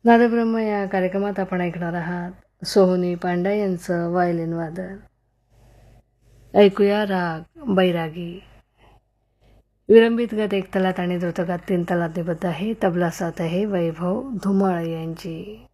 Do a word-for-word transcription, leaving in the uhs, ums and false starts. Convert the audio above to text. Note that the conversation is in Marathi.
नादब्रह्म या कार्यक्रमात आपण ऐकणार आहात सोहोनी पांडा यांचं व्हायोलिन वादन. ऐकूया राग बैरागी. विलंबित गत एक तलात आणि द्रुतगत तीन तलात निबद्ध आहे. तबला साथ आहे वैभव धुमाळ यांची.